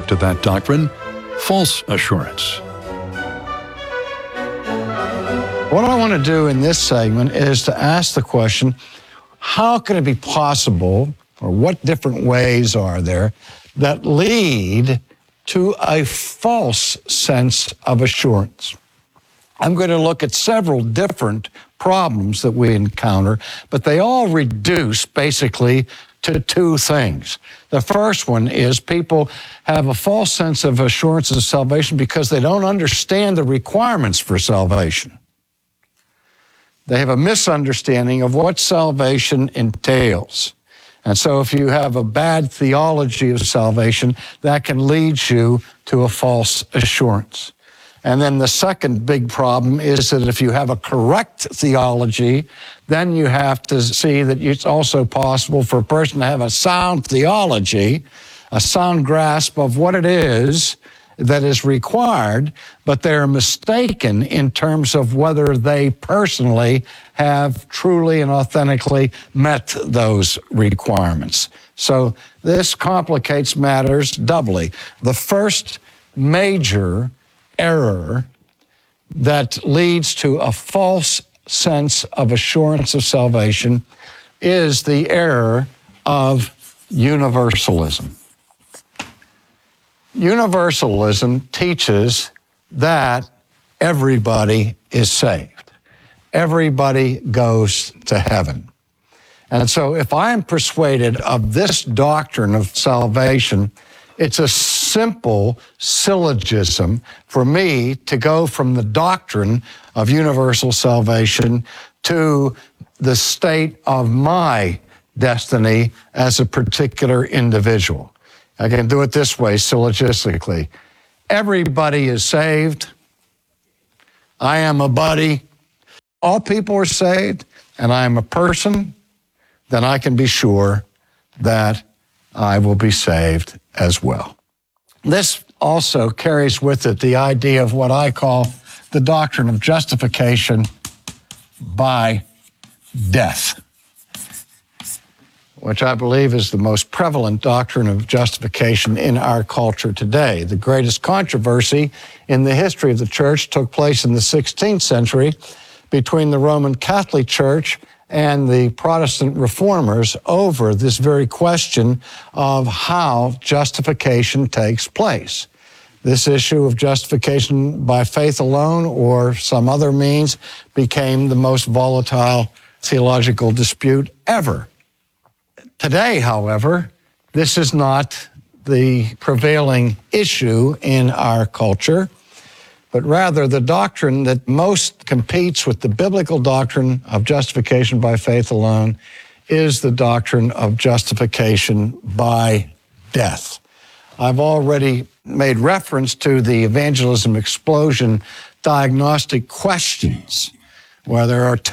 To that doctrine, false assurance. What I want to do in this segment is to ask the question, how can it be possible, or what different ways are there that lead to a false sense of assurance? I'm going to look at several different problems that we encounter, but they all reduce basically to two things. The first one is people have a false sense of assurance of salvation because they don't understand the requirements for salvation. They have a misunderstanding of what salvation entails. And so if you have a bad theology of salvation, that can lead you to a false assurance. And then the second big problem is that if you have a correct theology, then you have to see that it's also possible for a person to have a sound theology, a sound grasp of what it is that is required, but they're mistaken in terms of whether they personally have truly and authentically met those requirements. So this complicates matters doubly. The first major error that leads to a false sense of assurance of salvation is the error of universalism. Universalism teaches that everybody is saved. Everybody goes to heaven. And so if I am persuaded of this doctrine of salvation, it's a simple syllogism for me to go from the doctrine of universal salvation to the state of my destiny as a particular individual. I can do it this way, syllogistically. Everybody is saved. I am a buddy. All people are saved, and I am a person. Then I can be sure that I will be saved as well. This also carries with it the idea of what I call the doctrine of justification by death, which I believe is the most prevalent doctrine of justification in our culture today. The greatest controversy in the history of the church took place in the 16th century between the Roman Catholic Church and the Protestant reformers over this very question of how justification takes place. This issue of justification by faith alone or some other means became the most volatile theological dispute ever. Today, however, this is not the prevailing issue in our culture, but rather the doctrine that most competes with the biblical doctrine of justification by faith alone is the doctrine of justification by death. I've already made reference to the evangelism explosion diagnostic questions, where there are two